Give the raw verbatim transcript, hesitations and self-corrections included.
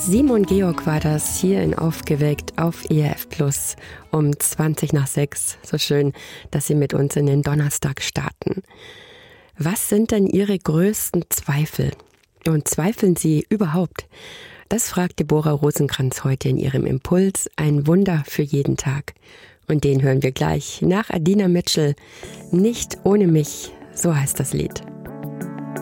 Simon Georg war das hier in Aufgeweckt auf E R F Plus um zwanzig nach sechs. So schön, dass Sie mit uns in den Donnerstag starten. Was sind denn Ihre größten Zweifel? Und zweifeln Sie überhaupt? Das fragt Deborah Rosenkranz heute in ihrem Impuls, ein Wunder für jeden Tag. Und den hören wir gleich nach Adina Mitchell. Nicht ohne mich, so heißt das Lied.